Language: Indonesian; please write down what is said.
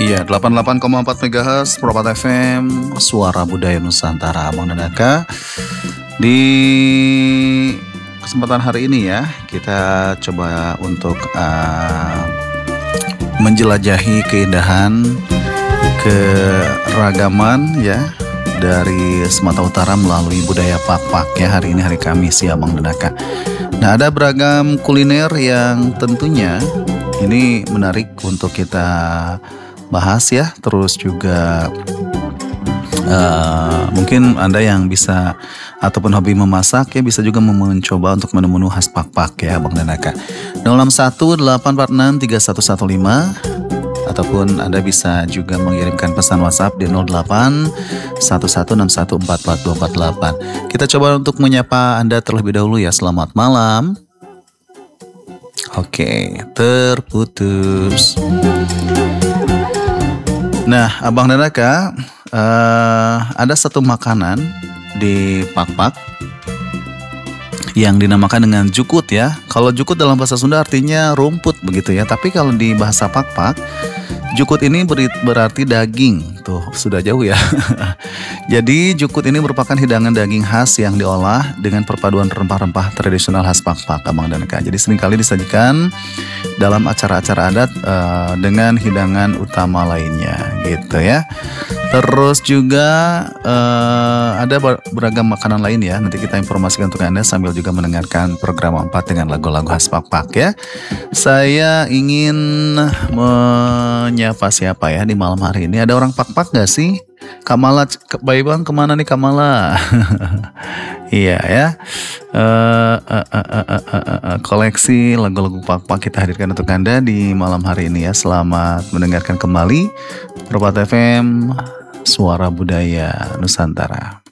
Iya, 88,4 MHz Propat FM, Suara Budaya Nusantara, Abang dan Aka. Di kesempatan hari ini ya, kita coba untuk menjelajahi keindahan, keragaman ya dari Sumatera Utara melalui budaya Pak-Pak ya. Hari ini hari Kamis ya, Abang dan Aka. Nah, ada beragam kuliner yang tentunya ini menarik untuk kita bahas ya. Terus juga mungkin Anda yang bisa ataupun hobi memasak ya, bisa juga mencoba untuk menu-menu khas Pak-Pak ya, Abang dan Aka. 061-846-3115 ataupun Anda bisa juga mengirimkan pesan WhatsApp di 08-1161-614428. Kita coba untuk menyapa Anda terlebih dahulu ya. Selamat malam. Oke, terputus. Nah, Abang dan Aka, ada satu makanan di Pak-Pak yang dinamakan dengan jukut ya. Kalau jukut dalam bahasa Sunda artinya rumput begitu ya. Tapi kalau di bahasa Pak-Pak, jukut ini berarti daging. Tuh, sudah jauh ya. Jadi jukut ini merupakan hidangan daging khas yang diolah dengan perpaduan rempah-rempah tradisional khas Pak-Pak, Abang dan Aka. Jadi seringkali disajikan dalam acara-acara adat dengan hidangan utama lainnya gitu ya. Terus juga ada beragam makanan lain ya. Nanti kita informasikan untuk Anda sambil juga mendengarkan program 4 dengan lagu-lagu khas Pak-Pak ya. Saya ingin menyapa siapa ya di malam hari ini. Ada orang Pak-Pak gak sih? Kamala, baik Bang, kemana nih Kamala? Iya ya. Koleksi lagu-lagu Pak-Pak kita hadirkan untuk Anda di malam hari ini ya. Selamat mendengarkan kembali Propat FM, Suara Budaya Nusantara.